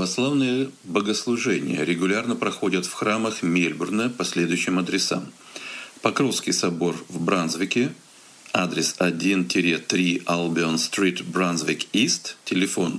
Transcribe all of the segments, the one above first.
Православные богослужения регулярно проходят в храмах Мельбурна по следующим адресам. Покровский собор в Брансвике, адрес 1-3 Албион-стрит, Брансвик-Ист, телефон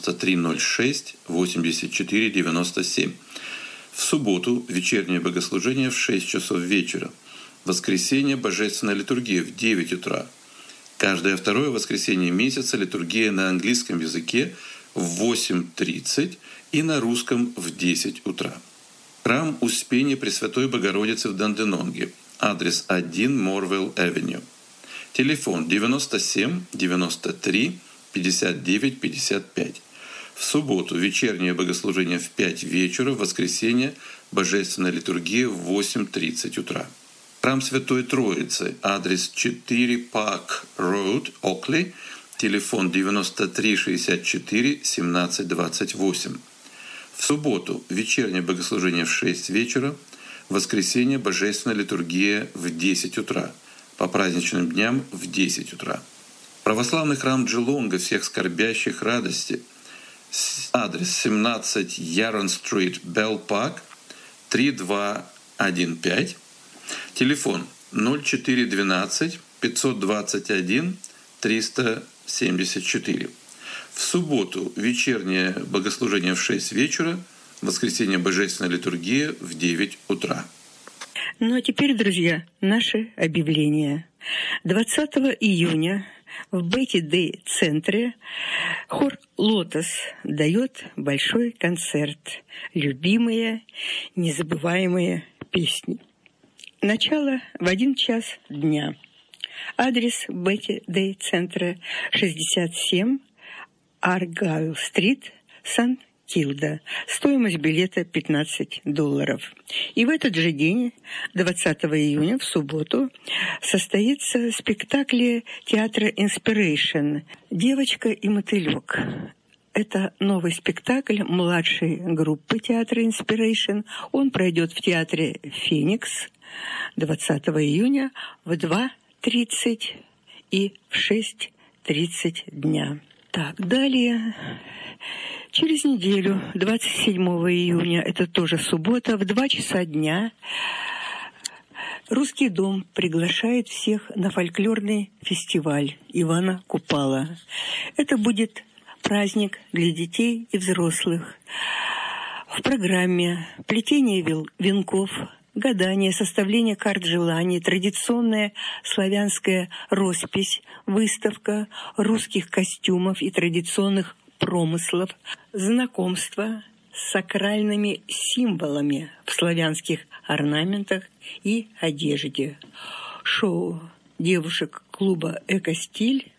9306-8497. В субботу вечернее богослужение в 6 часов вечера. В воскресенье божественная литургия в 9 утра. Каждое второе воскресенье месяца литургия на английском языке в 8:30 и на русском в 10 утра. Храм Успения Пресвятой Богородицы в Данденонге. Адрес 1 Морвелл-Авеню. Телефон 97 93 59 55. В субботу вечернее богослужение в 5 вечера, в воскресенье божественная литургия в 8:30 утра. Храм Святой Троицы, адрес 4 Парк Роуд, Окли, телефон 93 64 17 28. В субботу вечернее богослужение в 6 вечера, в воскресенье божественная литургия в 10 утра, по праздничным дням в 10 утра. Православный храм Джелонга всех скорбящих радости, адрес 17 Ярон-стрит, Белл-Парк, 3215, телефон 0412 521 374. В субботу вечернее богослужение в 6 вечера, в воскресенье божественная литургия в 9 утра. Ну а теперь, друзья, наше объявление. 20 июня в Бетти-Дэй-центре хор «Лотос» дает большой концерт «Любимые, незабываемые песни». Начало в 1 час дня. Адрес Бетти-Дэй-центра 67 Аргайл-стрит, Сан-Килда. Стоимость билета $15. И в этот же день, 20 июня, в субботу, состоится спектакль театра «Инспирейшн» «Девочка и мотылек». Это новый спектакль младшей группы театра «Инспирейшн». Он пройдет в театре «Феникс» 20 июня в 2:30 и в 6:30 дня. Так, далее, через неделю, 27 июня, это тоже суббота, в 2 часа дня, Русский дом приглашает всех на фольклорный фестиваль Ивана Купала. Это будет праздник для детей и взрослых. В программе плетение венков, гадание, составление карт желаний, традиционная славянская роспись, выставка русских костюмов и традиционных промыслов, знакомство с сакральными символами в славянских орнаментах и одежде, шоу девушек клуба «Эко-стиль»,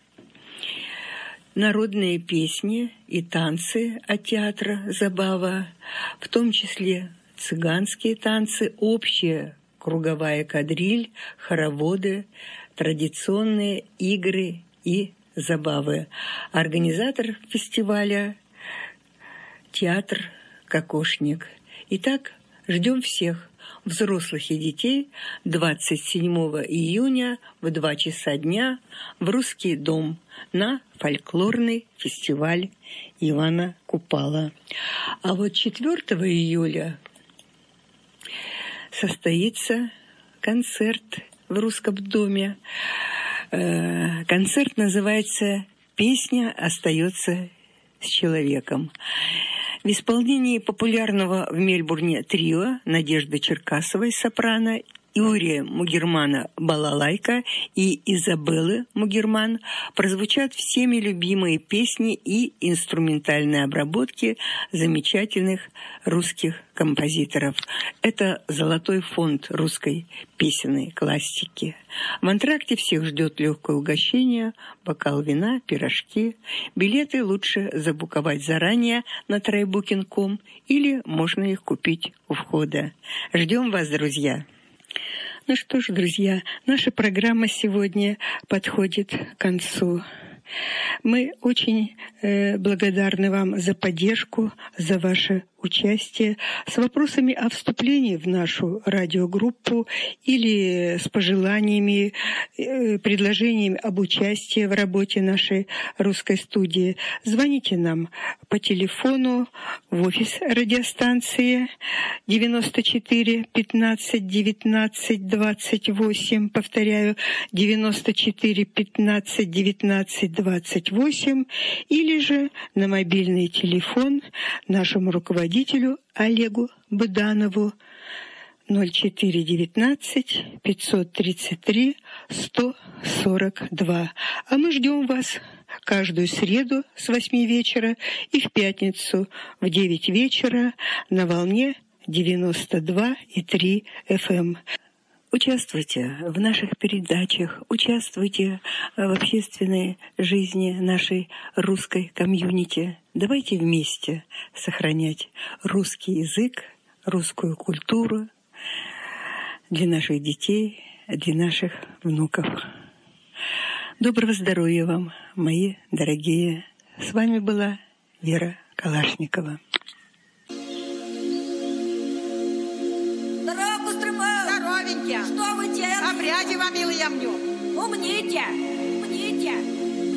народные песни и танцы от театра «Забава», в том числе цыганские танцы, общая круговая кадриль, хороводы, традиционные игры и забавы. Организатор фестиваля – театр «Кокошник». Итак, ждем всех, взрослых и детей, 27 июня в 2 часа дня в Русский дом на фольклорный фестиваль Ивана Купала. А вот 4 июля состоится концерт в Русском доме. Концерт называется «Песня остается с человеком». В исполнении популярного в Мельбурне трио Надежды Черкасовой сопрано, Юрия Мугермана балалайка и Изабеллы Мугерман прозвучат всеми любимые песни и инструментальные обработки замечательных русских композиторов. Это золотой фонд русской песенной классики. В антракте всех ждет легкое угощение, бокал вина, пирожки. Билеты лучше забуковать заранее на trybooking.com или можно их купить у входа. Ждем вас, друзья! Ну что ж, друзья, наша программа сегодня подходит к концу. Мы очень благодарны вам за поддержку, за ваше участие с вопросами о вступлении в нашу радиогруппу или с пожеланиями, предложениями об участии в работе нашей русской студии, звоните нам по телефону в офис радиостанции 94 15 19 28, повторяю, 94 15 19 28, или же на мобильный телефон нашему руководителю Олегу Быданову 0419 533 142. А мы ждем вас каждую среду с 8 вечера и в пятницу в 9 вечера на волне 92,3 FM. Участвуйте в наших передачах, участвуйте в общественной жизни нашей русской комьюнити. Давайте вместе сохранять русский язык, русскую культуру для наших детей, для наших внуков. Доброго здоровья вам, мои дорогие. С вами была Вера Калашникова. Что вы делаете? Обряди вам, милый, я мню. Умните!